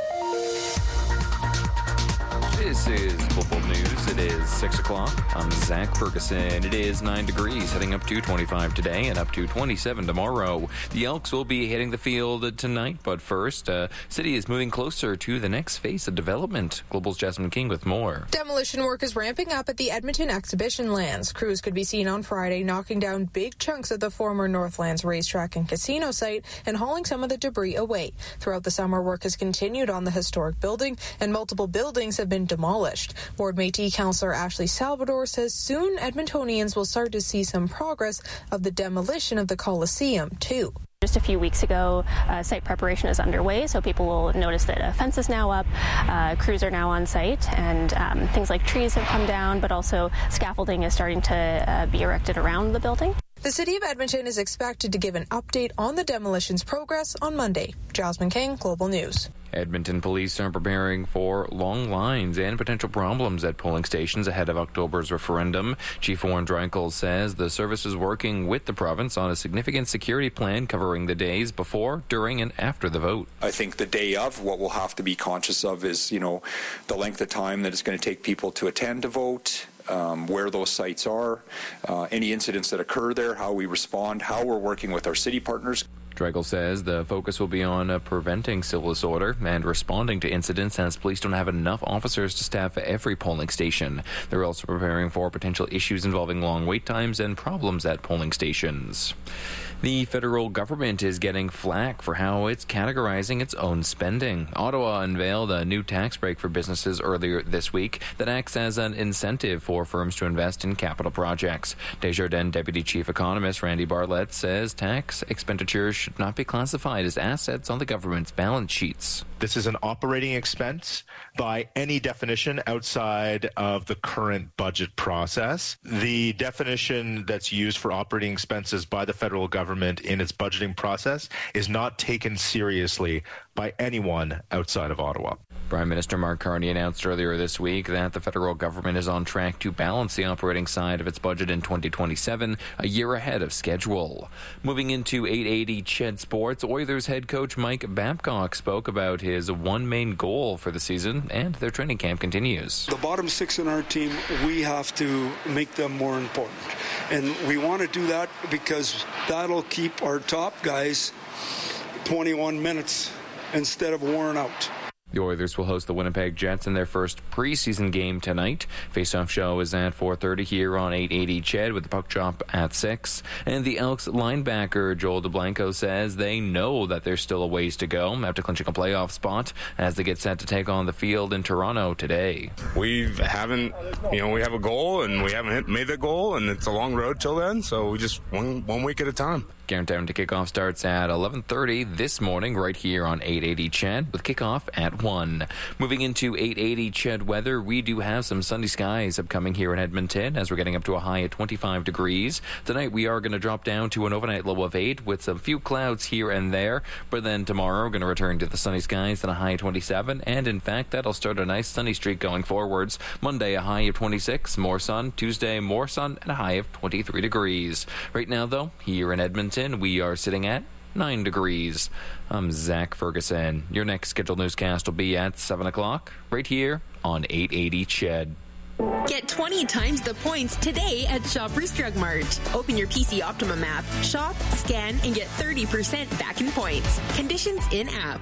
This is Football News. It is six o'clock. I'm Zach Ferguson. It is nine degrees, heading up to twenty-five today and up to twenty-seven tomorrow. The Elks will be hitting the field tonight, but first, uh, City is moving closer to the next phase of development. Global's Jasmine King with more. Demolition work is ramping up at the Edmonton Exhibition Lands. Crews could be seen on Friday knocking down big chunks of the former Northlands racetrack and casino site and hauling some of the debris away. Throughout the summer, work has continued on the historic building, and multiple buildings have been demolished. Ward Métis Councillor Ashley Salvador says soon Edmontonians will start to see some progress of the demolition of the Coliseum, too. Just a few weeks ago, uh, site preparation is underway, so people will notice that a fence is now up, uh, crews are now on site, and um, things like trees have come down, but also scaffolding is starting to uh, be erected around the building. The City of Edmonton is expected to give an update on the demolition's progress on Monday. Jasmine King, Global News. Edmonton police are preparing for long lines and potential problems at polling stations ahead of October's referendum. Chief Warren Dreichel says the service is working with the province on a significant security plan covering the days before, during, and after the vote. I think the day of, what we'll have to be conscious of is, you know, the length of time that it's going to take people to attend to vote, Um, where those sites are, uh, any incidents that occur there, how we respond, how we're working with our city partners. Dreichel says the focus will be on uh, preventing civil disorder and responding to incidents, as police don't have enough officers to staff every polling station. They're also preparing for potential issues involving long wait times and problems at polling stations. The federal government is getting flack for how it's categorizing its own spending. Ottawa unveiled a new tax break for businesses earlier this week that acts as an incentive for firms to invest in capital projects. Desjardins Deputy Chief Economist Randy Bartlett says tax expenditures should not be classified as assets on the government's balance sheets. This is an operating expense by any definition outside of the current budget process. The definition that's used for operating expenses by the federal government in its budgeting process is not taken seriously by anyone outside of Ottawa. Prime Minister Mark Carney announced earlier this week that the federal government is on track to balance the operating side of its budget in twenty twenty-seven, a year ahead of schedule. Moving into eight eighty C H E D Sports, Oilers head coach Mike Babcock spoke about his one main goal for the season, and their training camp continues. The bottom six in our team, we have to make them more important. And we want to do that because that'll keep our top guys twenty-one minutes instead of worn out. The Oilers will host the Winnipeg Jets in their first preseason game tonight. Face-off show is at four thirty here on eight eighty C H E D with the puck drop at six. And the Elks linebacker Joel DeBlanco says they know that there's still a ways to go after clinching a playoff spot as they get set to take on the field in Toronto today. We haven't, you know, we have a goal and we haven't hit, made the goal, and it's a long road till then, so we just one, one week at a time. Countdown to kickoff starts at eleven thirty this morning right here on eight eighty C H E D with kickoff at one. Moving into eight eighty C H E D weather, we do have some sunny skies upcoming here in Edmonton as we're getting up to a high at twenty-five degrees. Tonight we are going to drop down to an overnight low of eight with some few clouds here and there, but then tomorrow we're going to return to the sunny skies at a high of twenty-seven, and in fact that'll start a nice sunny streak going forwards. Monday a high of twenty-six, more sun. Tuesday more sun and a high of twenty-three degrees. Right now though, here in Edmonton, we are sitting at nine degrees. I'm Zach Ferguson. Your next scheduled newscast will be at seven o'clock right here on eight eighty C H E D. Get twenty times the points today at Shoppers Drug Mart. Open your P C Optimum app, shop, scan, and get thirty percent back in points. Conditions in app.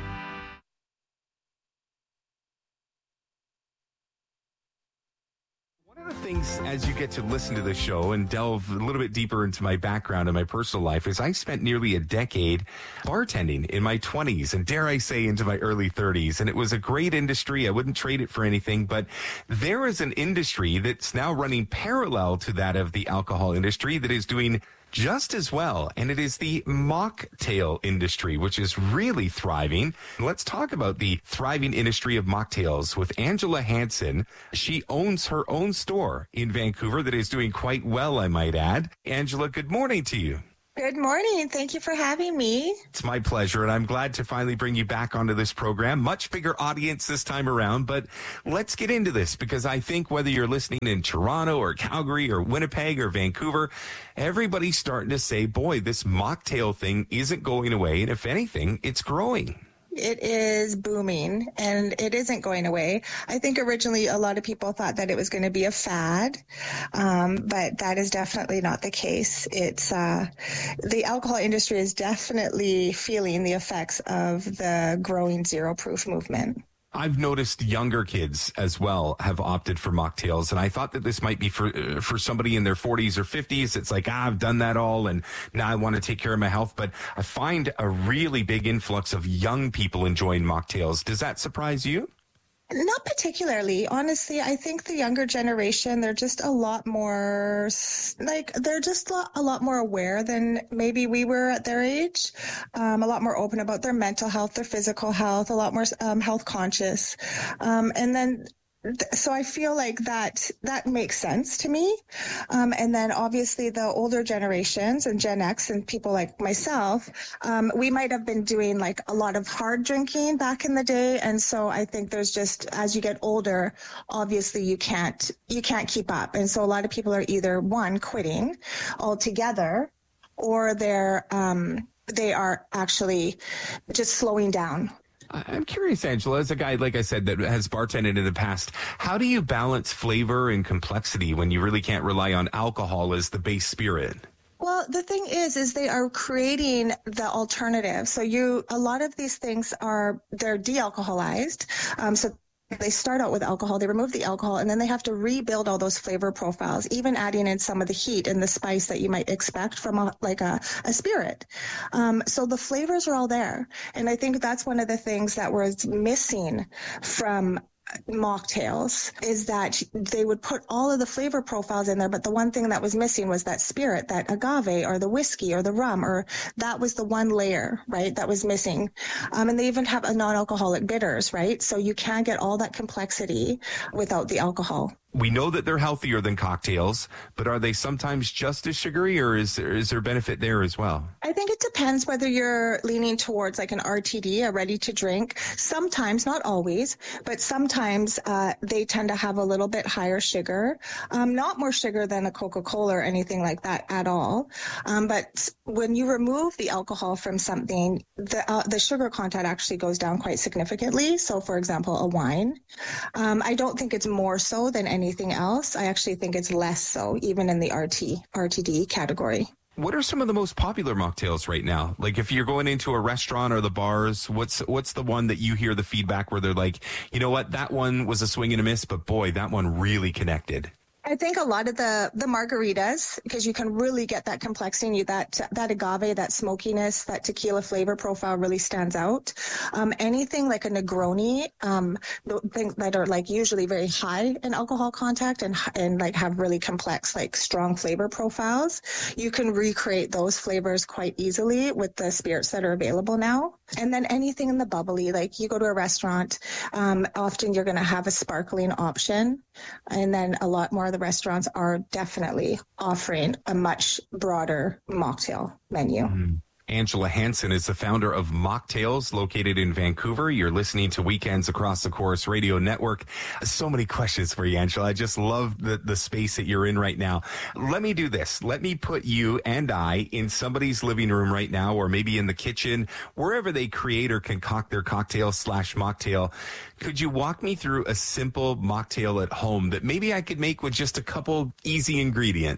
One of the things, as you get to listen to the show and delve a little bit deeper into my background and my personal life, is I spent nearly a decade bartending in my twenties and, dare I say, into my early thirties. And it was a great industry. I wouldn't trade it for anything. But there is an industry that's now running parallel to that of the alcohol industry that is doing just as well, and it is the mocktail industry, which is really thriving. Let's talk about the thriving industry of mocktails with Angela Hansen. She owns her own store in Vancouver that is doing quite well, I might add. Angela, good morning to you. Good morning. Thank you for having me. It's my pleasure, and I'm glad to finally bring you back onto this program. Much bigger audience this time around, but let's get into this, because I think whether you're listening in Toronto or Calgary or Winnipeg or Vancouver, everybody's starting to say, boy, this mocktail thing isn't going away, and if anything, it's growing. It is booming, and it isn't going away. I think originally a lot of people thought that it was going to be a fad, um, but that is definitely not the case. It's uh, the alcohol industry is definitely feeling the effects of the growing zero-proof movement. I've noticed younger kids as well have opted for mocktails, and I thought that this might be for uh, for somebody in their forties or fifties. It's like, ah, I've done that all, and now I want to take care of my health. But I find a really big influx of young people enjoying mocktails. Does that surprise you? Not particularly. Honestly, I think the younger generation, they're just a lot more, like, they're just a lot more aware than maybe we were at their age, um, a lot more open about their mental health, their physical health, a lot more um, health conscious. Um, and then So I feel like that that makes sense to me. Um, and then obviously the older generations and Gen X and people like myself, um, we might have been doing like a lot of hard drinking back in the day. And so I think there's just, as you get older, obviously you can't, you can't keep up. And so a lot of people are either, one, quitting altogether, or they're, um, they are actually just slowing down. I'm curious, Angela, as a guy, like I said, that has bartended in the past, how do you balance flavor and complexity when you really can't rely on alcohol as the base spirit? Well, the thing is, is they are creating the alternative. So you, a lot of these things are, they're de-alcoholized. Um, so they start out with alcohol, they remove the alcohol, and then they have to rebuild all those flavor profiles, even adding in some of the heat and the spice that you might expect from a, like a, a spirit. Um, so the flavors are all there. And I think that's one of the things that was missing from mocktails, is that they would put all of the flavor profiles in there, but the one thing that was missing was that spirit, that agave or the whiskey or the rum, or that was the one layer, right, that was missing. Um, and they even have a non-alcoholic bitters, right? So you can get all that complexity without the alcohol. We know that they're healthier than cocktails, but are they sometimes just as sugary, or is there, is there benefit there as well? I think it depends whether you're leaning towards like an R T D, a ready to drink. Sometimes, not always, but sometimes uh, they tend to have a little bit higher sugar, um, not more sugar than a Coca-Cola or anything like that at all. Um, but when you remove the alcohol from something, the uh, the sugar content actually goes down quite significantly. So, for example, a wine. Um, I don't think it's more so than any anything else. I actually think it's less so, even in the R T, R T D category. What are some of the most popular mocktails right now? Like if you're going into a restaurant or the bars, what's what's the one that you hear the feedback where they're like, you know what, that one was a swing and a miss, but boy, that one really connected? I think a lot of the, the margaritas, because you can really get that complexity, that that agave, that smokiness, that tequila flavor profile really stands out. Um, anything like a Negroni, um, things that are like usually very high in alcohol content and and like have really complex, like strong flavor profiles, you can recreate those flavors quite easily with the spirits that are available now. And then anything in the bubbly, like you go to a restaurant, um, often you're going to have a sparkling option, and then a lot more of the restaurants are definitely offering a much broader mocktail menu. Mm-hmm. Angela Hansen is the founder of Mocktails, located in Vancouver. You're listening to Weekends Across the Chorus Radio Network. So many questions for you, Angela. I just love the, the space that you're in right now. Let me do this. Let me put you and I in somebody's living room right now, or maybe in the kitchen, wherever they create or concoct their cocktail slash mocktail. Could you walk me through a simple mocktail at home that maybe I could make with just a couple easy ingredients?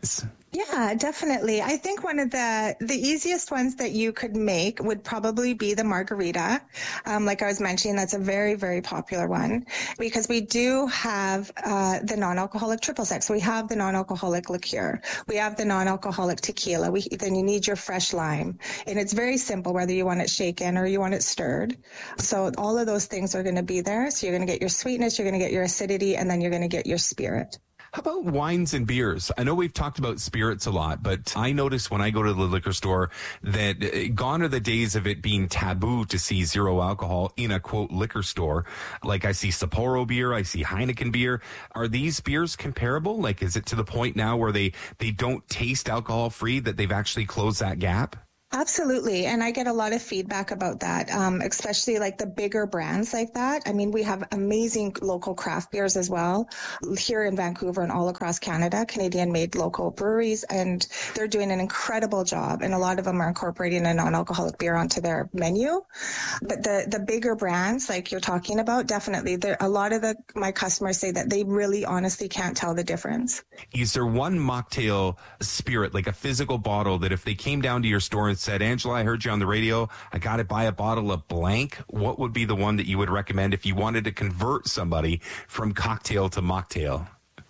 Yeah, definitely. I think one of the the easiest ones that you could make would probably be the margarita. Um, like I was mentioning, that's a very, very popular one because we do have uh, the non-alcoholic triple sec. So we have the non-alcoholic liqueur. We have the non-alcoholic tequila. We, then you need your fresh lime. And it's very simple, whether you want it shaken or you want it stirred. So all of those things are going to be there. So you're going to get your sweetness, you're going to get your acidity, and then you're going to get your spirit. How about wines and beers? I know we've talked about spirits a lot, but I notice when I go to the liquor store that gone are the days of it being taboo to see zero alcohol in a, quote, liquor store. Like I see Sapporo beer, I see Heineken beer. Are these beers comparable? Like, is it to the point now where they, they don't taste alcohol-free, that they've actually closed that gap? Absolutely. And I get a lot of feedback about that, um, especially like the bigger brands like that. I mean, we have amazing local craft beers as well here in Vancouver and all across Canada, Canadian-made local breweries, and they're doing an incredible job. And a lot of them are incorporating a non-alcoholic beer onto their menu. But the, the bigger brands like you're talking about, definitely, a lot of the my customers say that they really honestly can't tell the difference. Is there one mocktail spirit, like a physical bottle, that if they came down to your store and said, Angela, I heard you on the radio, I got to buy a bottle of blank, what would be the one that you would recommend if you wanted to convert somebody from cocktail to mocktail?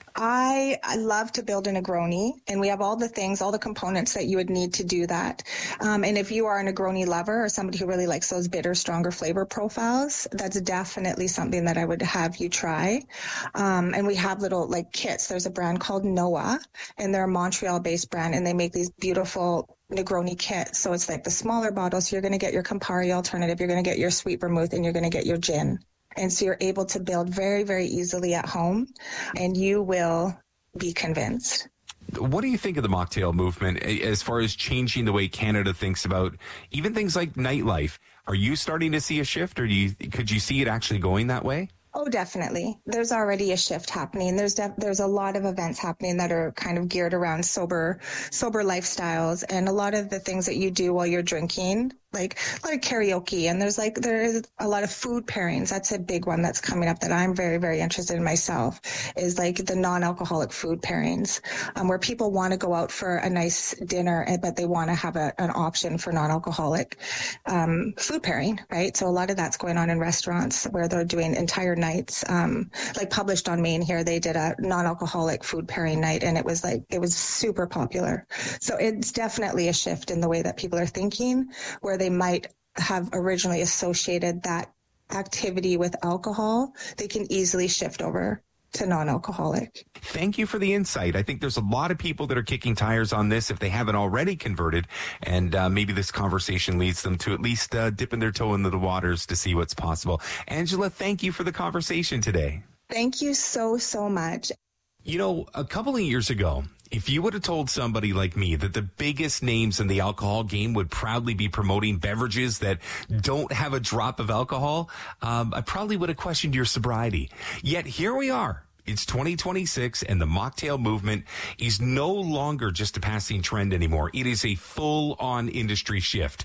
I, I love to build a Negroni, and we have all the things, all the components that you would need to do that. Um, and if you are a Negroni lover or somebody who really likes those bitter, stronger flavor profiles, that's definitely something that I would have you try. Um, and we have little like kits. There's a brand called Noah, and they're a Montreal-based brand, and they make these beautiful Negroni kit. So it's like the smaller bottles. So you're going to get your Campari alternative, you're going to get your sweet vermouth, and you're going to get your gin. And so you're able to build very, very easily at home, and you will be convinced. What do you think of the mocktail movement as far as changing the way Canada thinks about even things like nightlife? Are you starting to see a shift, or do you, could you see it actually going that way? Oh, definitely. There's already a shift happening. There's def- there's a lot of events happening that are kind of geared around sober, sober lifestyles, and a lot of the things that you do while you're drinking, like a lot of karaoke, and there's like there is a lot of food pairings. That's a big one that's coming up that I'm very, very interested in myself, is like the non-alcoholic food pairings, um, where people want to go out for a nice dinner, but they want to have a, an option for non-alcoholic um, food pairing, right? So a lot of that's going on in restaurants where they're doing entire nights. Um, like Published on Main here, they did a non-alcoholic food pairing night, and it was like, it was super popular. So it's definitely a shift in the way that people are thinking, where they might have originally associated that activity with alcohol. They can easily shift over to non-alcoholic. Thank you for the insight. I think there's a lot of people that are kicking tires on this if they haven't already converted, and uh, maybe this conversation leads them to at least uh, dipping their toe into the waters to see what's possible. Angela, thank you for the conversation today. Thank you so, so much. You know, a couple of years ago, if you would have told somebody like me that the biggest names in the alcohol game would proudly be promoting beverages that don't have a drop of alcohol, um, I probably would have questioned your sobriety. Yet here we are. It's twenty twenty-six, and the mocktail movement is no longer just a passing trend anymore. It is a full-on industry shift.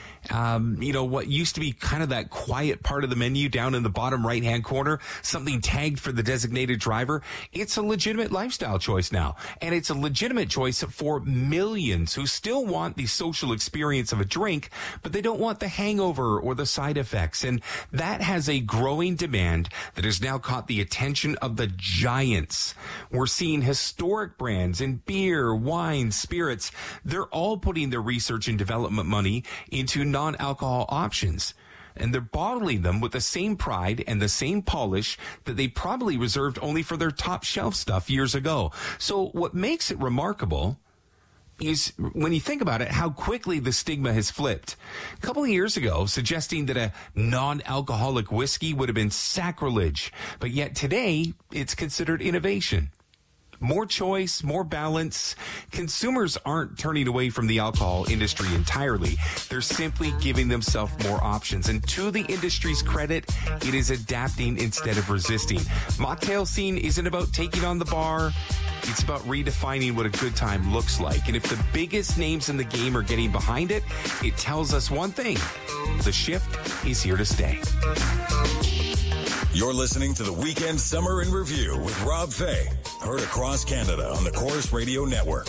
Um, you know, what used to be kind of that quiet part of the menu down in the bottom right-hand corner, something tagged for the designated driver, it's a legitimate lifestyle choice now. And it's a legitimate choice for millions who still want the social experience of a drink, but they don't want the hangover or the side effects. And that has a growing demand that has now caught the attention of the giants. We're seeing historic brands in beer, wine, spirits. They're all putting their research and development money into non-alcohol options, and they're bottling them with the same pride and the same polish that they probably reserved only for their top shelf stuff years ago. So what makes it remarkable is, when you think about it, how quickly the stigma has flipped. A couple of years ago, suggesting that a non-alcoholic whiskey would have been sacrilege, but yet today it's considered innovation. More choice, more balance. Consumers aren't turning away from the alcohol industry entirely. They're simply giving themselves more options. And to the industry's credit, it is adapting instead of resisting. Mocktail scene isn't about taking on the bar. It's about redefining what a good time looks like. And if the biggest names in the game are getting behind it, it tells us one thing: the shift is here to stay. You're listening to the Weekend Summer in Review with Rob Fay. Heard across Canada on the Chorus Radio Network.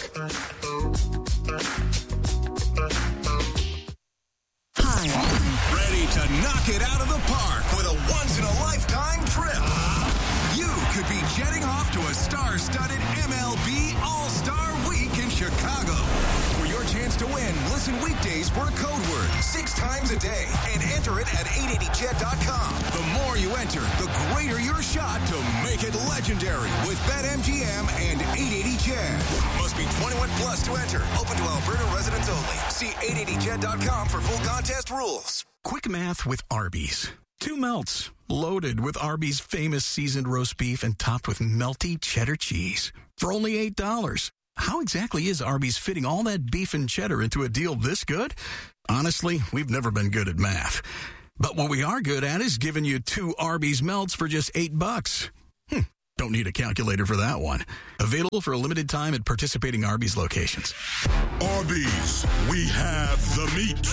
Hi. Ready to knock it out of the park with a once-in-a-lifetime trip. You could be jetting off to a star-studded M L B All-Star Week in Chicago. For your chance to win, listen weekdays for a code word six times a day and enter it at eight eighty ched dot com. The more you enter, the greater your shot to make it legendary with BetMGM and eight eighty Ched. Must be twenty-one plus to enter. Open to Alberta residents only. See eight eighty ched dot com for full contest rules. Quick math with Arby's. Two melts, loaded with Arby's famous seasoned roast beef and topped with melty cheddar cheese for only eight dollars. How exactly is Arby's fitting all that beef and cheddar into a deal this good? Honestly, we've never been good at math. But what we are good at is giving you two Arby's melts for just eight bucks. Hmm, don't need a calculator for that one. Available for a limited time at participating Arby's locations. Arby's, we have the meat.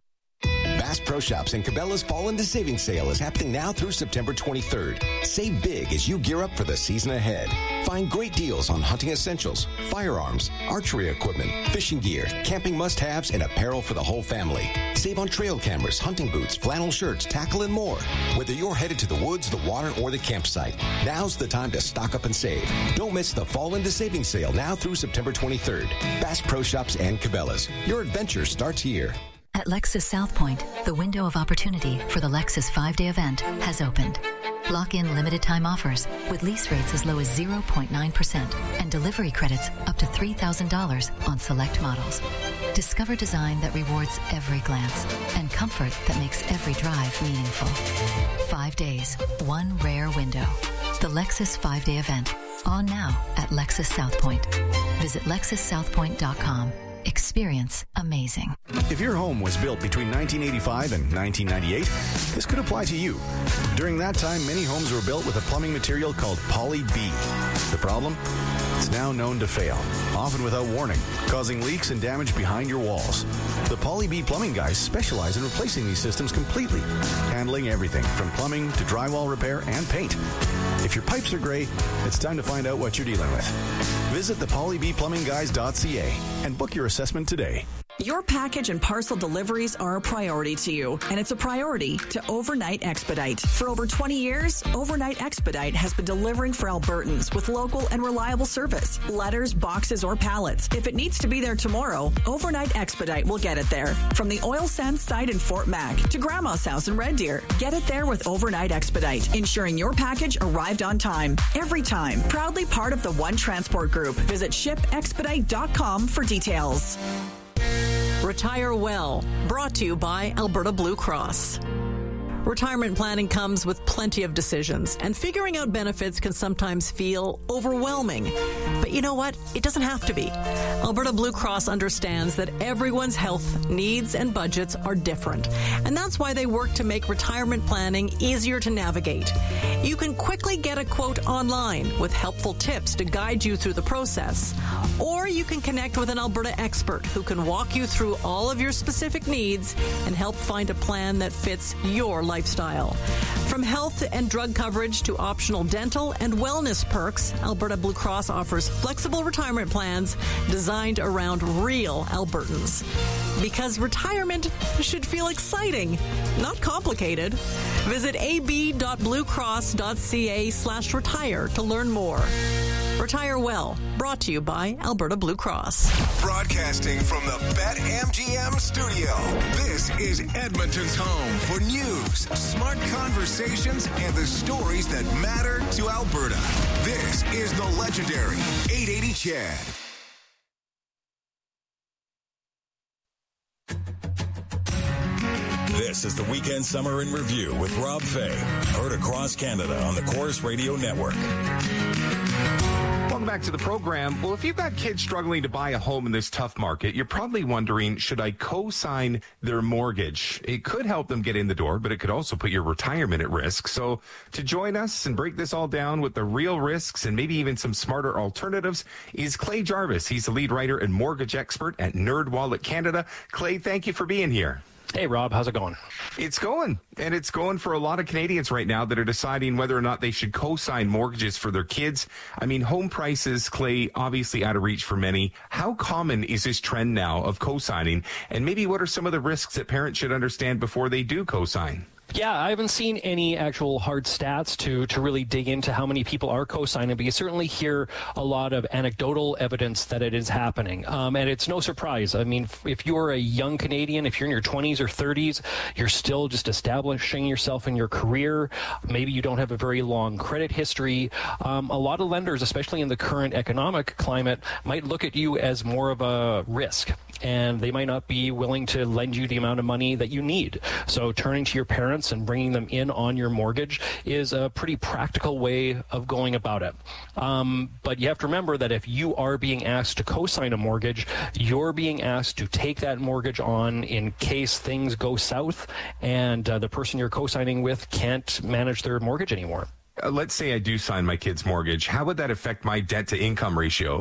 Bass Pro Shops and Cabela's Fall into Savings Sale is happening now through September twenty-third. Save big as you gear up for the season ahead. Find great deals on hunting essentials, firearms, archery equipment, fishing gear, camping must-haves, and apparel for the whole family. Save on trail cameras, hunting boots, flannel shirts, tackle, and more. Whether you're headed to the woods, the water, or the campsite, now's the time to stock up and save. Don't miss the Fall into Savings Sale now through September twenty-third. Bass Pro Shops and Cabela's. Your adventure starts here. At Lexus South Point, the window of opportunity for the Lexus five-day event has opened. Lock in limited-time offers with lease rates as low as zero point nine percent and delivery credits up to three thousand dollars on select models. Discover design that rewards every glance and comfort that makes every drive meaningful. Five days, one rare window. The Lexus five-day event, on now at Lexus South Point. Visit lexus south point dot com. Experience amazing. If your home was built between nineteen eighty-five and nineteen ninety-eight, this could apply to you. During that time, many homes were built with a plumbing material called Poly B. The problem? It's now known to fail, often without warning, causing leaks and damage behind your walls. The Poly B plumbing guys specialize in replacing these systems completely, handling everything from plumbing to drywall repair and paint. If your pipes are gray, it's time to find out what you're dealing with. Visit the poly b plumbing guys dot c a and book your assessment today. Your package and parcel deliveries are a priority to you, and it's a priority to Overnight Expedite. For over twenty years, Overnight Expedite has been delivering for Albertans with local and reliable service. Letters, boxes, or pallets. If it needs to be there tomorrow, Overnight Expedite will get it there. From the oil sands site in Fort Mac to Grandma's house in Red Deer, get it there with Overnight Expedite, ensuring your package arrived on time. Every time. Proudly part of the One Transport Group. Visit ship expedite dot com for details. Retire Well, brought to you by Alberta Blue Cross. Retirement planning comes with plenty of decisions, and figuring out benefits can sometimes feel overwhelming. But you know what? It doesn't have to be. Alberta Blue Cross understands that everyone's health needs and budgets are different, and that's why they work to make retirement planning easier to navigate. You can quickly get a quote online with helpful tips to guide you through the process, or you can connect with an Alberta expert who can walk you through all of your specific needs and help find a plan that fits your life. Lifestyle. From health and drug coverage to optional dental and wellness perks, Alberta Blue Cross offers flexible retirement plans designed around real Albertans. Because retirement should feel exciting, not complicated. Visit a b dot blue cross dot c a slash retire to learn more. Retire Well, brought to you by Alberta Blue Cross. Broadcasting from the BetMGM studio, this is Edmonton's home for news, smart conversations, and the stories that matter to Alberta. This is the legendary eight eighty Ched. This is the Weekend Summer in Review with Rob Fay. Heard across Canada on the Chorus Radio Network. Welcome back to the program. Well, if you've got kids struggling to buy a home in this tough market, you're probably wondering, should I co-sign their mortgage? It could help them get in the door, but it could also put your retirement at risk. So to join us and break this all down with the real risks and maybe even some smarter alternatives is Clay Jarvis. He's the lead writer and mortgage expert at NerdWallet Canada. Clay, thank you for being here. Hey, Rob. How's it going? It's going. And it's going for a lot of Canadians right now that are deciding whether or not they should co-sign mortgages for their kids. I mean, home prices, Clay, obviously out of reach for many. How common is this trend now of co-signing? And maybe what are some of the risks that parents should understand before they do co-sign? Yeah, I haven't seen any actual hard stats to, to really dig into how many people are co-signing, but you certainly hear a lot of anecdotal evidence that it is happening. Um, and it's no surprise. I mean, if you're a young Canadian, if you're in your twenties or thirties, you're still just establishing yourself in your career. Maybe you don't have a very long credit history. Um, a lot of lenders, especially in the current economic climate, might look at you as more of a risk, and they might not be willing to lend you the amount of money that you need. So turning to your parents and bringing them in on your mortgage is a pretty practical way of going about it. Um, but you have to remember that if you are being asked to co-sign a mortgage, you're being asked to take that mortgage on in case things go south and uh, the person you're co-signing with can't manage their mortgage anymore. Uh, let's say I do sign my kid's mortgage. How would that affect my debt to income ratio?